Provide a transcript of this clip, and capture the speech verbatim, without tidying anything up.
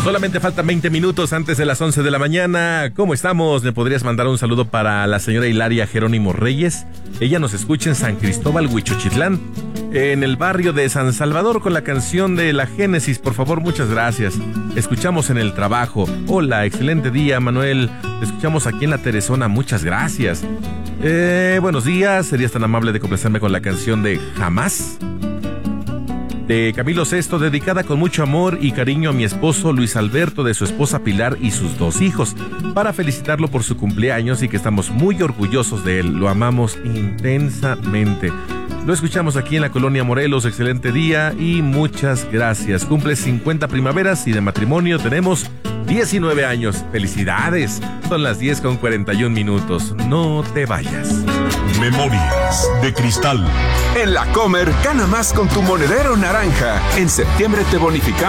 Solamente faltan veinte minutos antes de las once de la mañana. ¿Cómo estamos? ¿Me podrías mandar un saludo para la señora Hilaria Jerónimo Reyes? Ella nos escucha en San Cristóbal, Huichochitlán, en el barrio de San Salvador, con la canción de La Génesis. Por favor, muchas gracias. Escuchamos en el trabajo. Hola, excelente día, Manuel. Te escuchamos aquí en La Teresona. Muchas gracias. Eh, buenos días. ¿Serías tan amable de complacerme con la canción de Jamás? De Camilo Sesto, dedicada con mucho amor y cariño a mi esposo Luis Alberto, de su esposa Pilar y sus dos hijos, para felicitarlo por su cumpleaños y que estamos muy orgullosos de él. Lo amamos intensamente. Lo escuchamos aquí en la colonia Morelos. Excelente día y muchas gracias. Cumple cincuenta primaveras y de matrimonio tenemos diecinueve años. ¡Felicidades! Son las diez con cuarenta y un minutos. No te vayas. Memorias de Cristal. En la Comer, gana más con tu monedero naranja. En septiembre te bonificamos